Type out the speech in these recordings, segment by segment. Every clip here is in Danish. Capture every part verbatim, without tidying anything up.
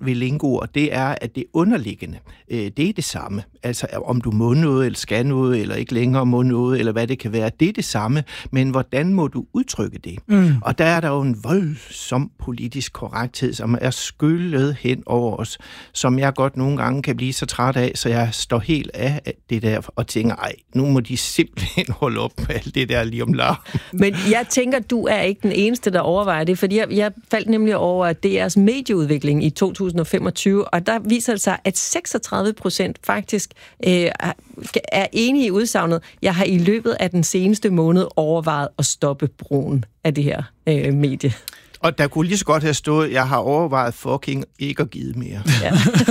ved lingoer, det er, at det underliggende, øh, det er det samme. Altså, om du må noget, eller skal noget, eller ikke længere må noget, eller hvad det kan være, det er det samme. Men hvordan må du udtrykke det? Mm. Og der er der jo en voldsom politisk korrekthed, som er skyllet hen over os, som jeg godt nogle gange kan blive så træt af, så jeg står helt af det der og tænker, ej, nu må de simpelthen holde op med alt det der lige om larm. Men jeg tænker, du er ikke den eneste, der overvejer det, fordi jeg, jeg faldt nemlig over D R's medieudvikling i to tusind og femogtyve, og der viser det sig, at seksogtredive procent faktisk øh, er enige i udsagnet, jeg har i løbet af den seneste måned overvejet at stoppe brugen af det her øh, medie. Og der kunne lige så godt have stået, jeg har overvejet fucking ikke at give mere. Ja.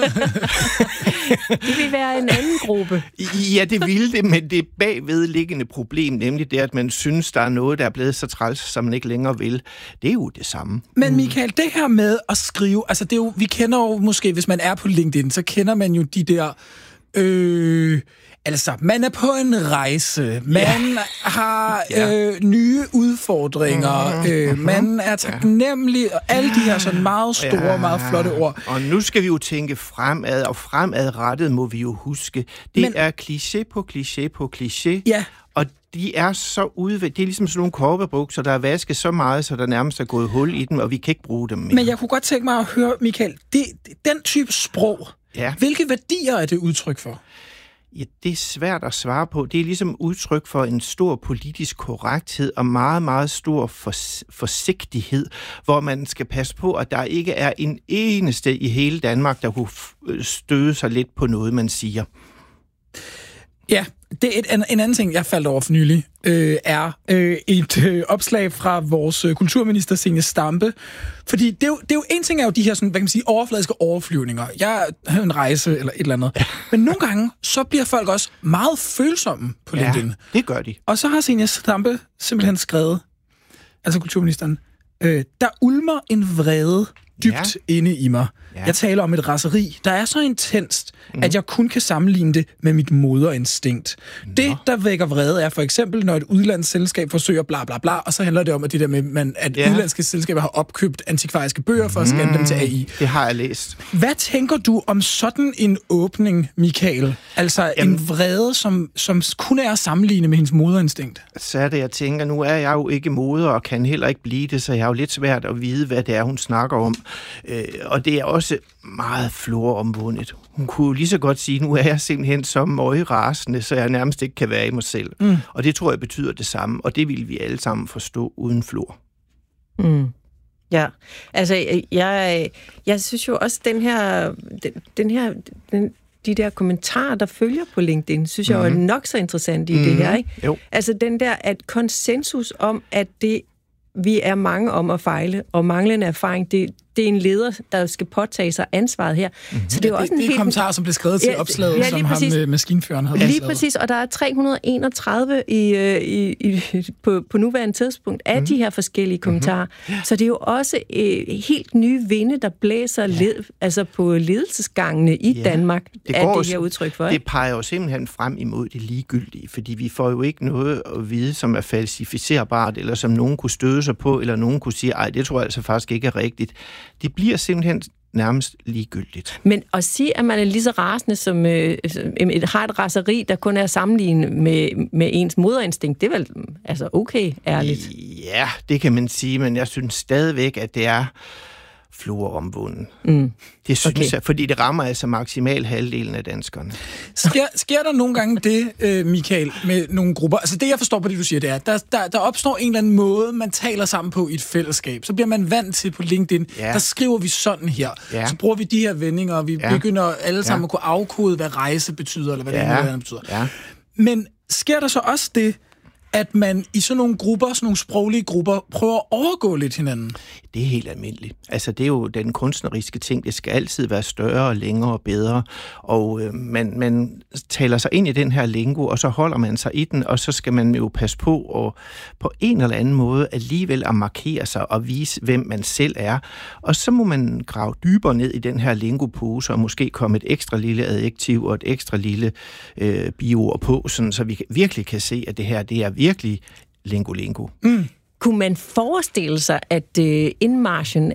Det vil være en anden gruppe. Ja, det ville det, men det bagvedliggende problem, nemlig det, at man synes, der er noget, der er blevet så træls, som man ikke længere vil, det er jo det samme. Men Michael, det her med at skrive, altså det er jo, vi kender jo måske, hvis man er på LinkedIn, så kender man jo de der... Øh, Altså, man er på en rejse, man ja. har ja. Øh, nye udfordringer, mm-hmm. øh, man er taknemmelig, og alle de her sådan meget store, ja. meget flotte ord. Og nu skal vi jo tænke fremad, og fremadrettet må vi jo huske. Det Men, er kliché på kliché på kliché. Ja. Og de er så udviklet. Det er ligesom sådan nogle korpebukser, der er vasket så meget, så der nærmest er gået hul i dem, og vi kan ikke bruge dem mere. Men jeg kunne godt tænke mig at høre, Michael, det, den type sprog, ja. hvilke værdier er det udtryk for? Ja, det er svært at svare på. Det er ligesom udtryk for en stor politisk korrekthed og meget, meget stor fors- forsigtighed, hvor man skal passe på, at der ikke er en eneste i hele Danmark, der kunne støde sig lidt på noget, man siger. Ja, det er et, en, en anden ting, jeg faldt over for nylig, øh, er øh, et øh, opslag fra vores øh, kulturminister, Zenia Stampe. Fordi det er, jo, det er jo en ting, er jo de her sådan, hvad kan man sige, overfladiske overflyvninger. Jeg har en rejse eller et eller andet. Ja. Men nogle gange, så bliver folk også meget følsomme på LinkedIn. Ja, det gør de. Og så har Zenia Stampe simpelthen skrevet, altså kulturministeren, øh, der ulmer en vrede dybt ja. inde i mig. Ja. Jeg taler om et raseri, der er så intenst, mm. at jeg kun kan sammenligne det med mit moderinstinkt. Nå. Det, der vækker vrede, er for eksempel, når et udlandsselskab forsøger bla bla bla, og så handler det om, at, det der med, man, at ja. udlandske selskaber har opkøbt antikvariske bøger for at scanne mm. dem til A I. Det har jeg læst. Hvad tænker du om sådan en åbning, Michael? Altså Jamen, en vrede, som, som kun er at sammenligne med hendes moderinstinkt? Så er det, jeg tænker, nu er jeg jo ikke moder og kan heller ikke blive det, så jeg er jo lidt svært at vide, hvad det er, hun snakker om. Øh, og det er også meget floromvundet. Hun kunne lige så godt sige, nu er jeg simpelthen så møgrasende, så jeg nærmest ikke kan være i mig selv. Mm. Og det tror jeg betyder det samme, og det vil vi alle sammen forstå uden flor. Mm. Ja, altså jeg, jeg synes jo også, den her, den, den her den, de der kommentarer, der følger på LinkedIn, synes jeg mm-hmm. er nok så interessant i mm-hmm. det her, ikke? Jo. Altså den der, at konsensus om, at det vi er mange om at fejle, og manglende erfaring, det, det er en leder, der skal påtage sig ansvaret her. Mm-hmm. Så det er jo ja, også det, en det er helt... kommentarer, som blev skrevet til ja, opslaget, ja, som ham med maskinføreren havde Lige opslaget. præcis, og der er tre hundrede og enogtredive i, i, i, på, på nuværende tidspunkt af mm-hmm. de her forskellige kommentarer. Mm-hmm. Så det er jo også øh, helt nye vinde, der blæser ja. led, altså på ledelsesgangene i ja. Danmark, det er det her udtryk for. Det peger jo simpelthen frem imod det ligegyldige, fordi vi får jo ikke noget at vide, som er falsificerbart, eller som nogen kunne støde sig på, eller nogen kunne sige, ej, det tror jeg altså faktisk ikke er rigtigt. Det bliver simpelthen nærmest ligegyldigt. Men at sige, at man er lige så rasende, som øh, har et raseri, der kun er sammenlignet med, med ens moderinstinkt, det er vel altså okay ærligt? Ja, det kan man sige, men jeg synes stadigvæk, at det er floromvunden. Mm. Det synes okay. jeg, fordi det rammer altså maksimalt halvdelen af danskerne. Sker, sker der nogle gange det, Michael, med nogle grupper? Altså det, jeg forstår på det, du siger, det er, der, der, der opstår en eller anden måde, man taler sammen på i et fællesskab. Så bliver man vant til på LinkedIn, ja. der skriver vi sådan her. Ja. Så bruger vi de her vendinger, og vi ja. begynder alle sammen ja. at kunne afkode, hvad rejse betyder, eller hvad ja. det andet betyder. Ja. Men sker der så også det, at man i sådan nogle grupper, sådan nogle sproglige grupper, prøver at overgå lidt hinanden? Det er helt almindeligt. Altså, det er jo den kunstneriske ting. Det skal altid være større, længere og bedre. Og øh, man, man taler sig ind i den her lingo, og så holder man sig i den, og så skal man jo passe på og på en eller anden måde alligevel at markere sig og vise, hvem man selv er. Og så må man grave dybere ned i den her lingopose, og måske komme et ekstra lille adjektiv og et ekstra lille øh, biord på, sådan, så vi virkelig kan se, at det her, det er virkelig lingo-lingo. Mm. Kunne man forestille sig, at øh, indmarchen af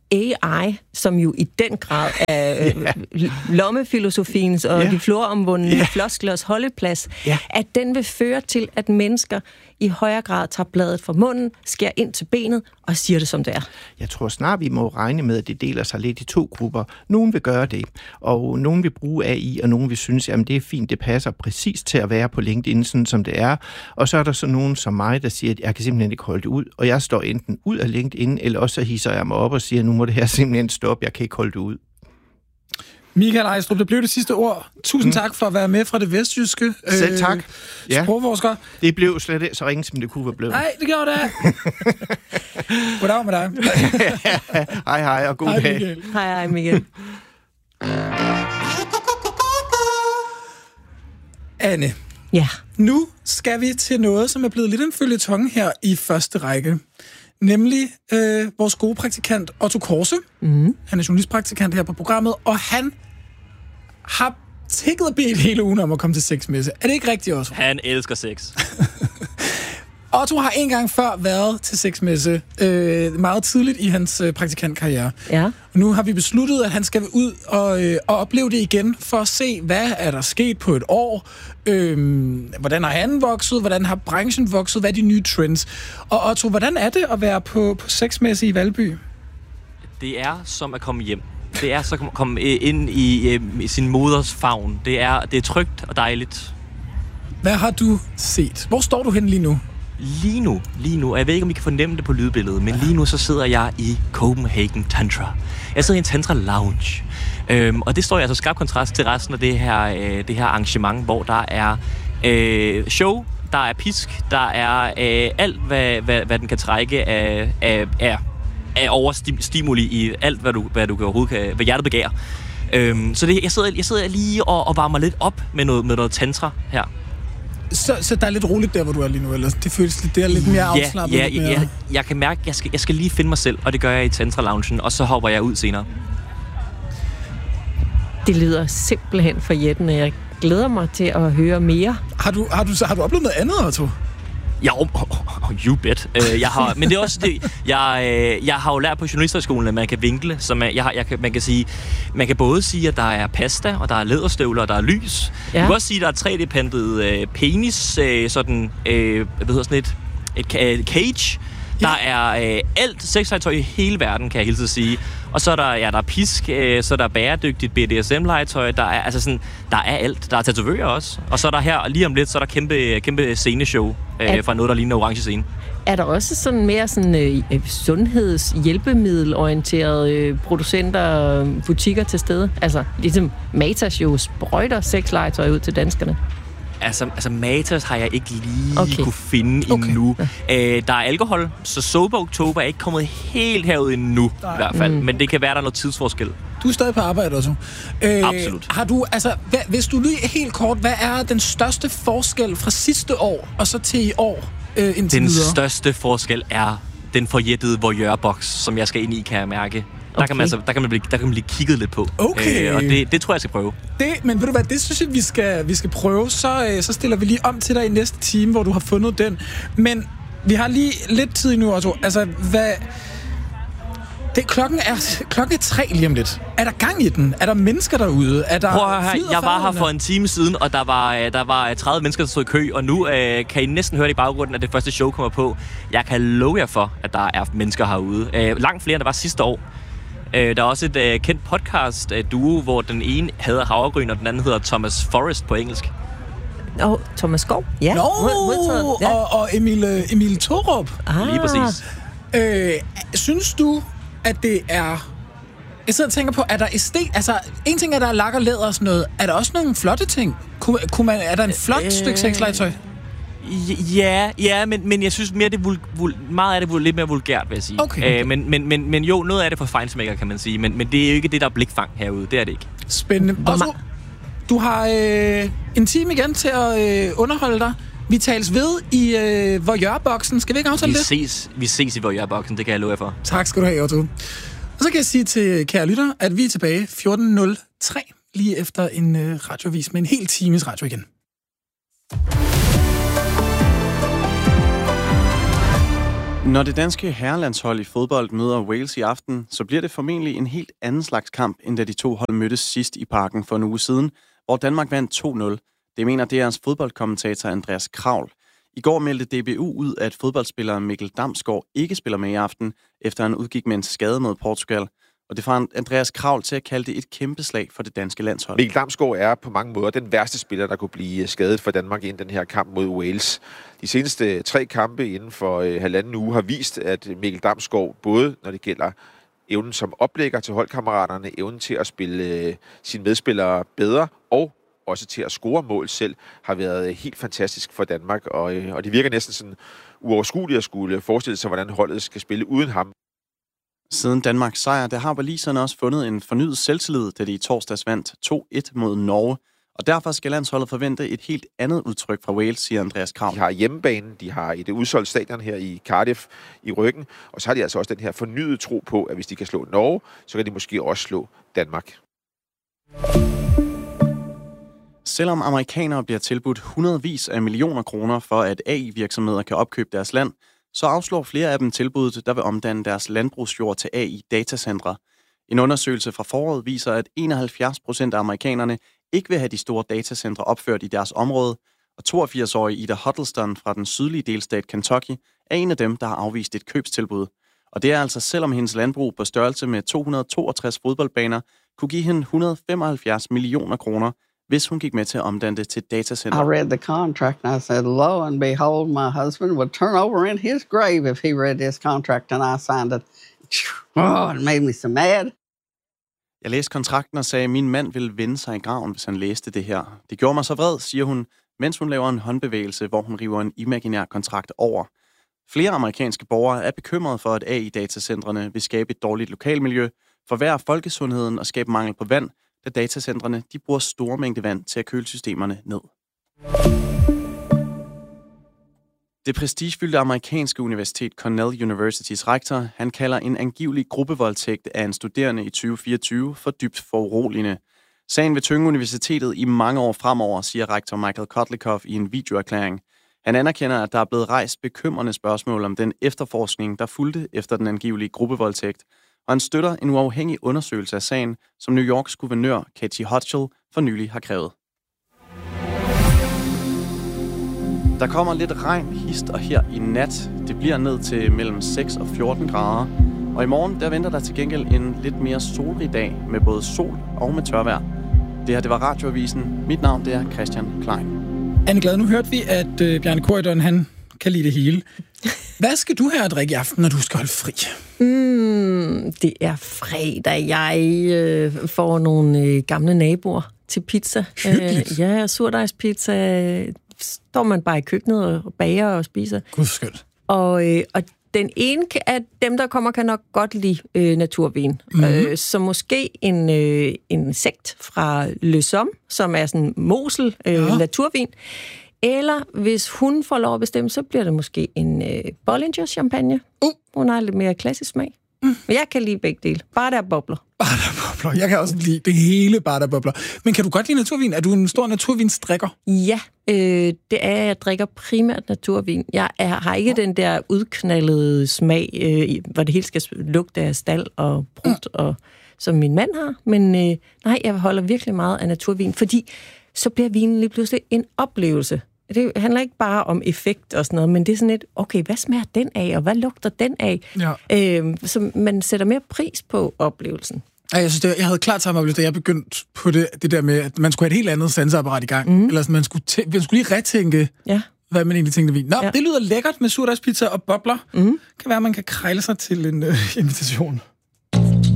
A I, som jo i den grad er øh, lommefilosofiens og yeah. de floromvundne yeah. flosklers holdeplads, yeah. at den vil føre til, at mennesker i højere grad tager bladet fra munden, skærer ind til benet og siger det, som det er. Jeg tror snart, vi må regne med, at det deler sig lidt i to grupper. Nogen vil gøre det, og nogen vil bruge A I, og nogen vil synes, at det er fint, det passer præcis til at være på LinkedIn, sådan som det er. Og så er der så nogen som mig, der siger, at jeg kan simpelthen ikke holde det ud, og jeg står enten ud af LinkedIn, eller også så hisser jeg mig op og siger, nu må det her simpelthen stoppe, jeg kan ikke holde det ud. Michael Ejstrup, det blev det sidste ord. Tusind mm. tak for at være med fra det vestjyske. Selv tak. Ja. Sprogforsker. Det blev slet ikke så ringe, som det kunne være blevet. Nej, det gjorde det. Goddag med dig. Hej, hej, og god hej, dag. Michael. Hej, hej, Michael. Anne. Ja. Nu skal vi til noget, som er blevet lidt en føljeton her i første række. Nemlig øh, vores gode praktikant Otto Korse. Mm. Han er journalistpraktikant her på programmet, og han har tækket og bedt hele ugen om at komme til sexmesse. Er det ikke rigtigt, Otto? Han elsker sex. Otto har en gang før været til sexmesse, øh, meget tidligt i hans øh, praktikantkarriere. Ja. Og nu har vi besluttet, at han skal ud og, øh, og opleve det igen, for at se, hvad er der sket på et år. Øh, hvordan har han vokset? Hvordan har branchen vokset? Hvad er de nye trends? Og Otto, hvordan er det at være på, på sexmesse i Valby? Det er som at komme hjem. Det er så at komme ind i, øh, i sin moders favn. Det er, det er trygt og dejligt. Hvad har du set? Hvor står du henne lige nu? Lige nu, lige nu, og jeg ved ikke, om I kan fornemme det på lydbilledet, men lige nu så sidder jeg i Copenhagen Tantra. Jeg sidder i en Tantra Lounge, øhm, og det står i altså skarp kontrast til resten af det her, øh, det her arrangement, hvor der er øh, show, der er pisk, der er øh, alt, hvad, hvad, hvad den kan trække af, af, af, af overstimuli i alt, hvad du, hvad du overhovedet kan, hvad hjertet begærer. Øhm, så det, jeg, sidder, jeg sidder lige og, og varmer lidt op med noget, med noget tantra her. Så, så der er lidt roligt der, hvor du er lige nu, eller det føles lidt, det er lidt mere afslappet? Ja, ja, ja, jeg kan mærke, at jeg skal, jeg skal lige finde mig selv, og det gør jeg i Tantra-loungen, og så hopper jeg ud senere. Det lyder simpelthen for jætten, og jeg glæder mig til at høre mere. Har du, har du, har du oplevet noget andet, Otto? Ja, oh, oh, you bet. Uh, jeg har, men det er også det, jeg, uh, jeg har jo lært på journalisterskolen, at man kan vinkle, så man, jeg har, jeg kan, man kan sige, man kan både sige, at der er pasta, og der er læderstøvler, og der er lys. Ja. Du kan også sige, at der er tre D-printet uh, penis, uh, sådan, uh, hvad hedder sådan et, et, et cage. Der er øh, alt sexlegetøj i hele verden, kan jeg hele tiden sige. Og så er der, ja, der er pisk, øh, så er der bæredygtigt B D S M-legetøj. Der er, altså sådan, der er alt. Der er tatovører også. Og så er der her, lige om lidt, så er der kæmpe, kæmpe sceneshow øh, fra noget, der ligner orange scene. Er der også sådan mere sådan øh, sundhedshjælpemiddelorienterede øh, producenter og butikker til stede? Altså, ligesom Matas jo sprøjter sexlegetøj ud til danskerne. Altså, altså Matas har jeg ikke lige okay. kunne finde okay. endnu. Æ, der er alkohol, så Sober Oktober er ikke kommet helt herud endnu, Nej. i hvert fald. Mm. Men det kan være, der er noget tidsforskel. Du er stadig på arbejde også. Øh, Absolut. Har du, altså, hvad, hvis du lige helt kort, hvad er den største forskel fra sidste år og så til i år øh, indtil Den videre? største forskel er den forjættede voyeur-boks, som jeg skal ind i, kan jeg mærke. Der, okay. kan man altså, der, kan man blive, der kan man blive kigget lidt på. Okay. Øh, og det, det tror jeg, jeg skal prøve. Det, men ved du hvad, det synes jeg, vi skal, vi skal prøve. Så, øh, så stiller vi lige om til dig i næste time, hvor du har fundet den. Men vi har lige lidt tid nu, Otto. Altså, hvad... Det, klokken, er, klokken er tre lige om lidt. Er der gang i den? Er der mennesker derude? Er der Prøv at høre, jeg var her for en time siden, og der var, der var tredive mennesker, der stod i kø, og nu øh, kan I næsten høre det i baggrunden, at det første show kommer på. Jeg kan love jer for, at der er mennesker herude. Øh, langt flere, end der var sidste år. Øh, der er også et øh, kendt podcast-duo, hvor den ene hedder Havregryn, og den anden hedder Thomas Forrest på engelsk. Åh, oh, Thomas Skov? Ja. Nå, ja. og, og Emil, Emil Thorup. Ah. Lige præcis. Øh, synes du, at det er... Jeg sidder og tænker på, er der estet... Altså, en ting er, der er lak og læder og sådan noget. Er der også nogle flotte ting? Kunne, kunne man, er der en flot øh, stykke sexlegetøj? Ja, ja, men, men jeg synes mere, det vul, vul, meget af det er lidt mere vulgært, vil jeg sige. Okay, okay. Æ, men, men, men, men jo, noget af det for feinschmecker, kan man sige. Men, men det er jo ikke det, der er blikfang herude. Det er det ikke. Spændende. Og så, du har øh, en time igen til at øh, underholde dig. Vi tales ved i øh, voyeur-boksen. Skal vi ikke aftale vi det? Ses, vi ses i voyeur-boksen, det kan jeg love jer for. Tak skal du have, Otto. Og så kan jeg sige til kære lytter, at vi er tilbage fjorten nul tre, lige efter en øh, radiovis med en hel times radio igen. Når det danske herrelandshold i fodbold møder Wales i aften, så bliver det formentlig en helt anden slags kamp, end da de to hold mødtes sidst i parken for en uge siden, hvor Danmark vandt to nul. Det mener deres fodboldkommentator Andreas Kravl. I går meldte D B U ud, at fodboldspilleren Mikkel Damsgaard ikke spiller med i aften, efter han udgik med en skade mod Portugal. Og det får Andreas Kravl til at kalde det et kæmpe slag for det danske landshold. Mikkel Damsgaard er på mange måder den værste spiller, der kunne blive skadet for Danmark i den her kamp mod Wales. De seneste tre kampe inden for øh, halvanden uge har vist, at Mikkel Damsgaard, både når det gælder evnen som oplægger til holdkammeraterne, evnen til at spille øh, sine medspillere bedre og også til at score mål selv, har været helt fantastisk for Danmark. Og, øh, og det virker næsten sådan uoverskueligt at skulle forestille sig, hvordan holdet skal spille uden ham. Siden Danmarks sejr, der har waliserne også fundet en fornyet selvtillid, da de i torsdags vandt to et mod Norge. Og derfor skal landsholdet forvente et helt andet udtryk fra Wales, siger Andreas Kravl. De har hjemmebanen, de har et udsolgt stadion her i Cardiff i ryggen, og så har de altså også den her fornyede tro på, at hvis de kan slå Norge, så kan de måske også slå Danmark. Selvom amerikanere bliver tilbudt hundredvis af millioner kroner for, at A I-virksomheder kan opkøbe deres land, så afslår flere af dem tilbuddet, der vil omdanne deres landbrugsjord til A I-datacentre. En undersøgelse fra foråret viser, at enoghalvfjerds procent af amerikanerne ikke vil have de store datacentre opført i deres område, og toogfirs-årige Ida Huddleston fra den sydlige delstat Kentucky er en af dem, der har afvist et købstilbud. Og det er altså selvom hendes landbrug på størrelse med to hundrede og toogtres fodboldbaner kunne give hende et hundrede og femoghalvfjerds millioner kroner, hvis hun gik med til at omdanne det til datacenter. I read the contract and I said, lo and behold, my husband would turn over in his grave if he read this contract, and I signed it. Oh, it made me so mad. Jeg læste kontrakten og sagde, at min mand ville vende sig i graven, hvis han læste det her. Det gjorde mig så vred, siger hun, mens hun laver en håndbevægelse, hvor hun river en imaginær kontrakt over. Flere amerikanske borgere er bekymrede for, at A I-datacentrene vil skabe et dårligt lokalmiljø, forværre folkesundheden og skabe mangel på vand, da datacentrene de bruger store mængder vand til at køle systemerne ned. Det prestigefyldte amerikanske universitet Cornell Universitys rektor, han kalder en angivelig gruppevoldtægt af en studerende i tyve fireogtyve for dybt foruroligende. Sagen vil tynge universitetet i mange år fremover, siger rektor Michael Kotlikoff i en videoerklæring. Han anerkender, at der er blevet rejst bekymrende spørgsmål om den efterforskning, der fulgte efter den angivelige gruppevoldtægt, og han støtter en uafhængig undersøgelse af sagen, som New Yorks guvernør Katie Hochul for nylig har krævet. Der kommer lidt regn hist og her i nat. Det bliver ned til mellem seks og fjorten grader. Og i morgen der venter der til gengæld en lidt mere solrig dag med både sol og med tørvejr. Det her det var Radioavisen. Mit navn det er Christian Klein. Anne Glad, nu hørte vi, at øh, Bjarne Corydon, han kan lide det hele. Hvad skal du her at drikke i aften, når du skal holde fri? Mm, det er fredag. Jeg øh, får nogle øh, gamle naboer til pizza. Hyggeligt. Øh, ja, surdejspizza. Står man bare i køkkenet og bager og spiser. Gud skønt. Og, øh, og den ene af dem, der kommer, kan nok godt lide øh, naturvin. Mm-hmm. Øh, så måske en, øh, en sekt fra Le Somme, som er sådan Mosel øh, ja. naturvin. Eller hvis hun får lov at bestemme, så bliver det måske en øh, Bollinger champagne. Uh. Hun har lidt mere klassisk smag. Mm. Men jeg kan lide begge dele. Bare der bobler. Bare der bobler. Jeg kan også lide det hele bare der bobler. Men kan du godt lide naturvin? Er du en stor naturvinsdrikker? Ja, øh, det er, jeg drikker primært naturvin. Jeg er, har ikke ja. den der udknaldede smag, øh, hvor det hele skal lugte af stald og brudt, mm. og, som min mand har. Men øh, nej, jeg holder virkelig meget af naturvin, fordi så bliver vinen lige pludselig en oplevelse. Det handler ikke bare om effekt og sådan noget, men det er sådan et, okay, hvad smager den af, og hvad lugter den af? Ja. Øh, så man sætter mere pris på oplevelsen. Ja, jeg synes, det, jeg havde klart samme oplevelse, da jeg begyndte på det, det der med, at man skulle have et helt andet sanseapparat i gang. Mm. Eller sådan, man skulle, tæ- man skulle lige retænke, ja. hvad man egentlig tænkte vin. Nå, ja. Det lyder lækkert med surdejspizza og bobler. Mm. Kan være, at man kan krejle sig til en øh, invitation.